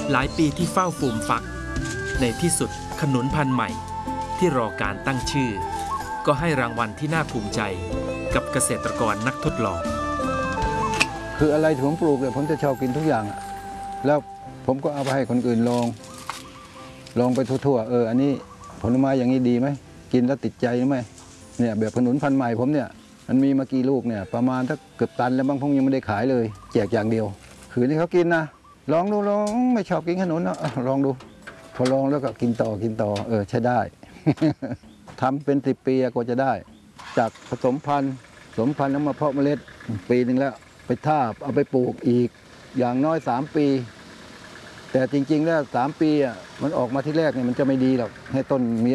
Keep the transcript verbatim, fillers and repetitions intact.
หลายปีที่เฝ้าฟูมฟักในที่สุดขนุนพันธุ์ใหม่ที่รอการตั้งชื่อก็ให้รางวัลที่น่าภูมิใจกับเกษตรกรนักทดลองคืออะไรที่ผมปลูกเนี่ยผมจะชอบกินทุกอย่างแล้วผมก็เอาไปให้คนอื่นลองลองไปทั่วๆเอออันนี้ผลไม้อย่างนี้ดีไหมกินแล้วติดใจไหมเนี่ยแบบขนุนพันธุ์ใหม่ผมเนี่ยมันมีมากี่ลูกเนี่ยประมาณถ้าเกือบตันแล้วบางพงยังไม่ได้ขายเลยแจกอย่างเดียวคือที่เขากินนะลองดูลองไม่ชอบกินขนุนนะลองดูพอลองแล้วก็กินต่อกินต่อเออใช้ได้ ทำเป็นสิบปีกว่าจะได้จากผสมพันธุ์ผสมพันธุ์แล้วมาเพาะเมล็ดปีหนึ่งแล้วไปทาบเอาไปปลูกอีกอย่างน้อยสามปีแต่จริงๆแล้วสามปีอ่ะมันออกมาที่แรกเนี่ยมันจะไม่ดีหรอกให้ต้นมี